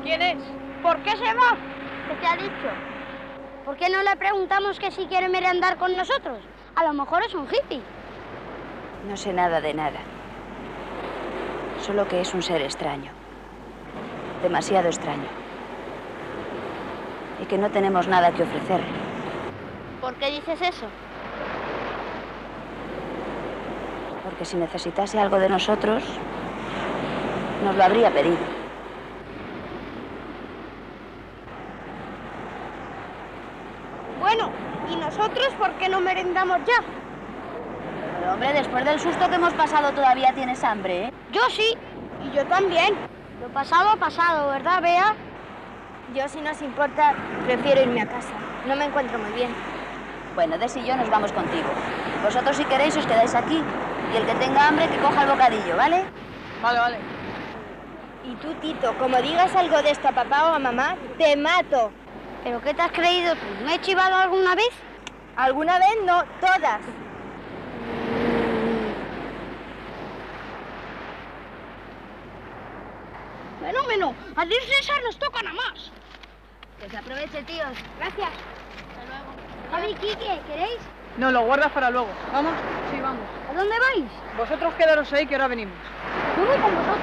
¿Quién es? ¿Por qué se va? ¿Qué te ha dicho? ¿Por qué no le preguntamos que si quiere merendar con nosotros? A lo mejor es un hippie. No sé nada de nada. Solo que es un ser extraño. Demasiado extraño. Y que no tenemos nada que ofrecerle. ¿Por qué dices eso? Porque si necesitase algo de nosotros, nos lo habría pedido. Bueno, ¿y nosotros por qué no merendamos ya? Pero, hombre, después del susto que hemos pasado todavía tienes hambre, ¿eh? Yo sí, y yo también. Lo pasado, pasado, ¿verdad, Bea? Yo, si nos importa, prefiero irme a casa. No me encuentro muy bien. Bueno, Des y yo nos vamos contigo. Vosotros, si queréis, os quedáis aquí. Y el que tenga hambre, que coja el bocadillo, ¿vale? Vale, vale. Y tú, Tito, como digas algo de esto a papá o a mamá, te mato. ¿Pero qué te has creído tú? ¿Me he chivado alguna vez? ¿Alguna vez? No, todas. Fenómeno. Adiós, César, nos toca nada más. Pues aproveche, tíos. Gracias. Hasta luego. Javi, Quique, ¿queréis? No, lo guardas para luego. ¿Vamos? Sí, vamos. ¿A dónde vais? Vosotros quedaros ahí, que ahora venimos. Yo voy con vosotros.